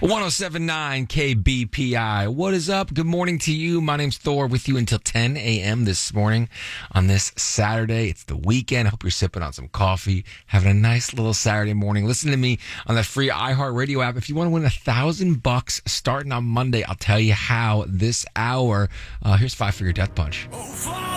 1079 KBPI. What is up? Good morning to you. My name's Thor with you until 10 a.m. this morning on this Saturday. It's the weekend. I hope you're sipping on some coffee, having a nice little Saturday morning. Listen to me on the free iHeartRadio app. If you want to win $1,000 starting on Monday, I'll tell you how this hour. Here's Five Finger Death Punch.